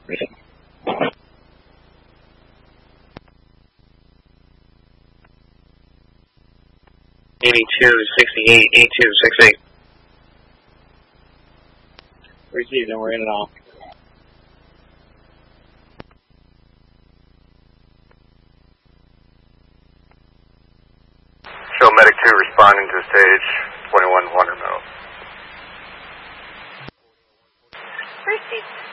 (8268, 8268). Received, and we're in and off. Show Medic 2 responding to stage 21 Wonder Middle. Received.